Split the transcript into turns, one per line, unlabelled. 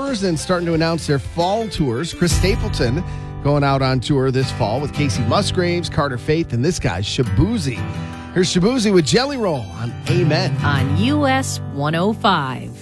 rappers and starting to announce their fall tours. Chris Stapleton going out on tour this fall with Casey Musgraves, Carter Faith, and this guy, Shaboozey. Here's Shaboozey with Jelly Roll on Amen.
On US 105.